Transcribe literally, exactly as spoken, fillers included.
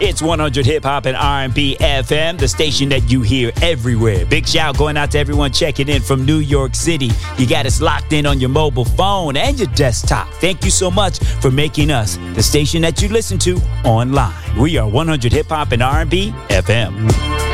It's one hundred Hip Hop and R and B F M, the station that you hear everywhere. Big shout going out to everyone checking in from New York City. You got us locked in on your mobile phone and your desktop. Thank you so much for making us the station that you listen to online. We are one hundred Hip Hop and R and B F M.